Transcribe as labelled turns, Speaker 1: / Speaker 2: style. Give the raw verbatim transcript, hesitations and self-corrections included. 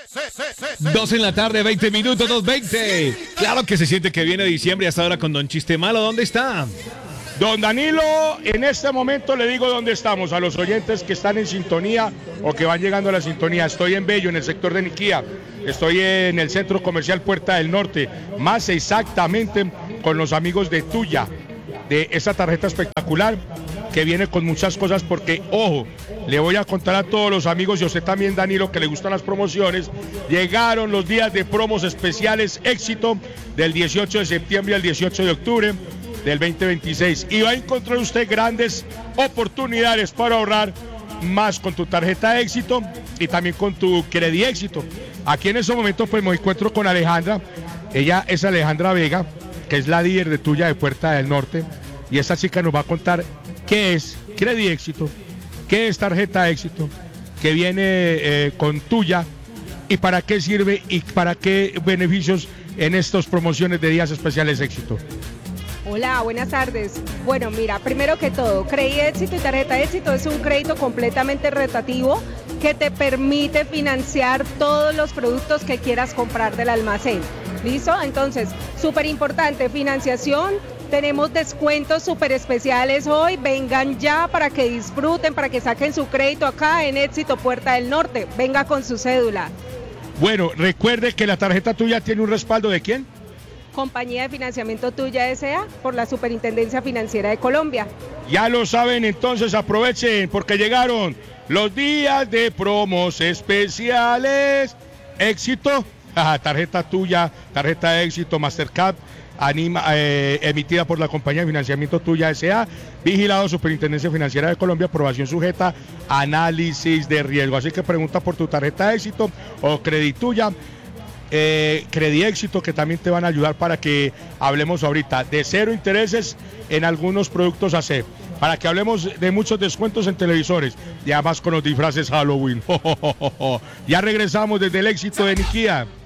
Speaker 1: Dos en la tarde, veinte minutos, dos veinte. Claro que se siente que viene diciembre y hasta ahora con Don Chiste Malo. ¿Dónde está?
Speaker 2: Don Danilo, en este momento le digo dónde estamos a los oyentes que están en sintonía o que van llegando a la sintonía. Estoy en Bello, en el sector de Niquía. Estoy en el centro comercial Puerta del Norte, más exactamente con los amigos de Tuya, de esta tarjeta espectacular que viene con muchas cosas porque, ojo, le voy a contar a todos los amigos y a usted también, Danilo, que le gustan las promociones. Llegaron los días de promos especiales éxito del dieciocho de septiembre al dieciocho de octubre del veinte veintiséis y va a encontrar usted grandes oportunidades para ahorrar más con tu tarjeta de éxito y también con tu Credit Éxito. Aquí en estos momentos pues me encuentro con Alejandra. Ella es Alejandra Vega, que es la líder de Tuya de Puerta del Norte, y esta chica nos va a contar qué es Credit Éxito, qué es tarjeta de éxito, qué viene eh, con Tuya y para qué sirve y para qué beneficios en estas promociones de días especiales éxito.
Speaker 3: Hola, buenas tardes. Bueno, mira, primero que todo, Credit Éxito y Tarjeta de Éxito es un crédito completamente rotativo que te permite financiar todos los productos que quieras comprar del almacén. ¿Listo? Entonces, súper importante, financiación. Tenemos descuentos súper especiales hoy. Vengan ya para que disfruten, para que saquen su crédito acá en Éxito Puerta del Norte. Venga con su cédula.
Speaker 2: Bueno, recuerde que la tarjeta Tuya tiene un respaldo ¿de quién?
Speaker 3: Compañía de Financiamiento Tuya S A por la Superintendencia Financiera de Colombia.
Speaker 2: Ya lo saben, entonces aprovechen porque llegaron los días de promos especiales. Éxito, ah, tarjeta Tuya, tarjeta de éxito, Mastercard, anima, eh, emitida por la Compañía de Financiamiento Tuya S A, vigilado Superintendencia Financiera de Colombia, aprobación sujeta, análisis de riesgo. Así que pregunta por tu tarjeta de éxito o Credit Tuya. Eh, Credit Éxito, que también te van a ayudar para que hablemos ahorita de cero intereses en algunos productos A C, para que hablemos de muchos descuentos en televisores y además con los disfraces Halloween. Ya regresamos desde el Éxito de Niquía.